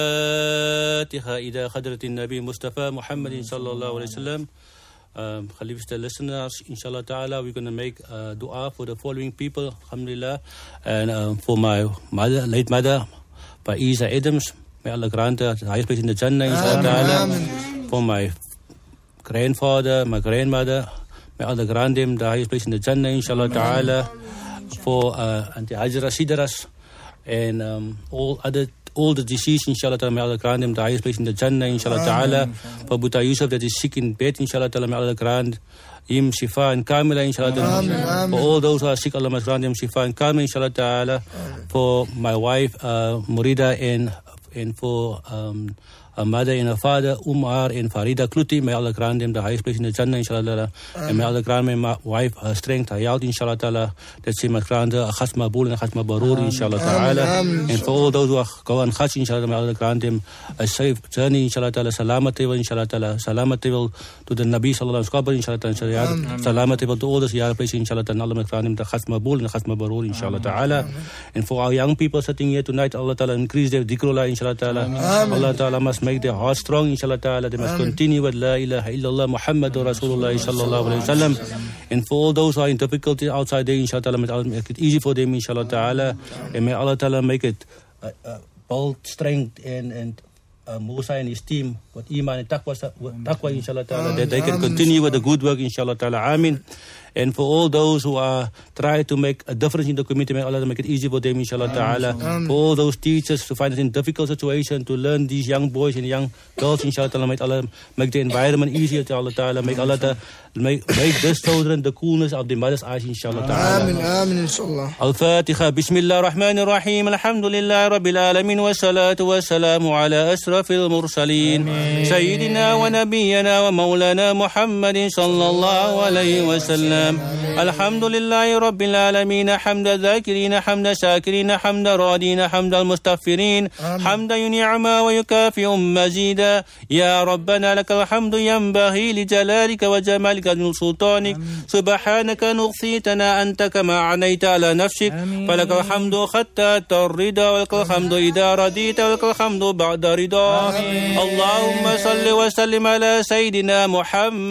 الفاتحة إلى حضرة النبي مصطفى محمد صلى الله عليه وسلم. Khalifa listeners, inshallah ta'ala, we're going to make dua for the following people, alhamdulillah, and for my mother, late mother, Faiza Adams, may Allah grant her the highest place in the Jannah, inshallah ta'ala. For my grandfather, my grandmother, may Allah grant them the highest place in the Jannah, inshallah ta'ala. For Auntie Hajra Sidaras and all the deceased, inshallah ta'ala, may Allah grant them the highest place in the Jannah, inshallah ta'ala. For Buta Yusuf that is sick in bed, inshallah ta'ala, may Allah grant him shifa and kamila, inshallah ta'ala. For all those who are sick, Allah must grant them shifa and kamila, inshallah ta'ala. For my wife, Murida, and for her mother and her father, Umar and Farida Kluti, may Allah grant them the highest place in the Jannah, inshallah ta'ala. And may Allah grant my wife her strength, her health, inshallah ta'ala, that she must grant her a khasma bul and a khasma barur, inshallah ta'ala. And for all those who are going khas, inshallah, may Allah grant them a safe journey, inshallah ta'ala, salamat table, inshallah ta'ala, salamat table to the Nabi sallallahu alaihi wasallam, inshallah ta'ala, salamat table to all the ziyarah places, inshallah ta'ala, Allah must grant them the khasma bul and the khasma barur, inshallah ta'ala. And for our young people sitting here tonight, Allah ta'ala, increase their dhikrullah, inshallah ta'ala. Allah ta'ala must make their heart strong, inshallah ta'ala. They must continue with La ilaha illallah Muhammadur Rasulullah sallallahu alayhi wa sallam. And for all those who are in difficulty outside there, inshallah ta'ala, may Allah make it easy for them, inshallah ta'ala. And may Allah ta'ala make it bold strength and Musa and his team with iman and taqwa, inshallah ta'ala, that they can continue with the good work, inshallah ta'ala. Ameen. And for all those who are trying to make a difference in the community, may Allah make it easy for them, inshallah ta'ala. For all those teachers who find it in difficult situation to learn these young boys and young girls, inshallah ta'ala, may Allah make the environment easier, inshallah ta'ala. Make Allah make these children the coolness of the mother's eyes, inshallah ta'ala. Amin, amin, inshallah. Al-Fatiha. Bismillah ar-Rahman ar-Rahim. Alhamdulillah Rabbil Alamin. Wa salatu wa salamu ala asrafil mursaleen. Sayyidina wa nabiyyana wa maulana Muhammadin sallallahu alayhi wa sallam. الحمد لله رب العالمين حمد الذاكرين حمد شاكرين حمد رادين حمد المستغفرين حمد ينعم ويكافئ مزيدا يا ربنا لك الحمد ينبغي لجلالك وجمالك وسلطانك سبحانك نغثيتنا أنت كما عنيت على نفسك فلك الحمد حتى الرضا ولك الحمد إذا رضيت ولك الحمد بعد رضا اللهم صل وسلم على سيدنا محمد